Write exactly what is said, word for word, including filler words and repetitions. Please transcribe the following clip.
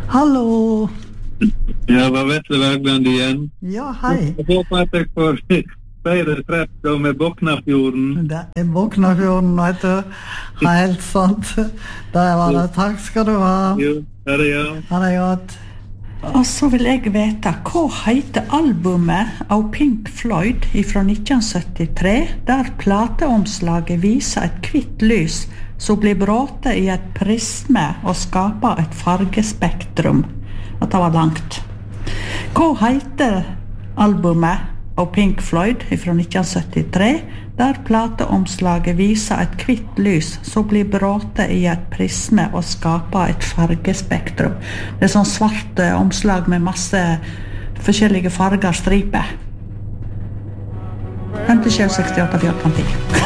Hallo! Ja, var Vetle Bergland igjen. Ja, hei. Jeg håper at jeg får flere treff da med Boknafjorden. Det er Boknafjorden, vet du. Helt sant. Der var det. Takk skal du ha. Jo, ha det, ja. Ha det godt. Og så vil jeg vite, hva heter albumet av Pink Floyd fra nitten syttitre, der plateomslaget viser et kvitt lys som blir bråte i et prisme og skaper et fargespektrum. Dette var langt. Hva heter albumet av Pink Floyd fra nitten syttitre, der plateomslaget viser et kvitt lys som blir bråte i et prisme og skaper et fargespektrum? Det er sånn svart omslag med masse forskjellige farger, striper. femtisju sekstiåtte fjorten ti